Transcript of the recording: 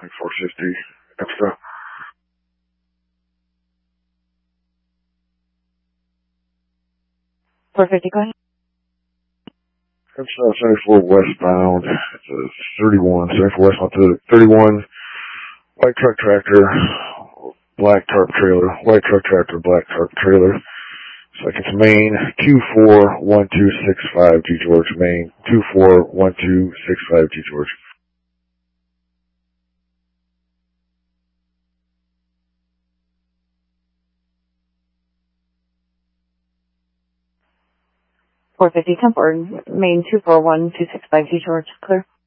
450 extra. 450, go ahead. It's 74 westbound. It's a 31, 74 westbound to 31. White truck tractor, black tarp trailer. White truck tractor, black tarp trailer. It's like it's Maine 241265 G George, Maine 241265 G George. 450, 10 forward, Maine 241265 G George, clear.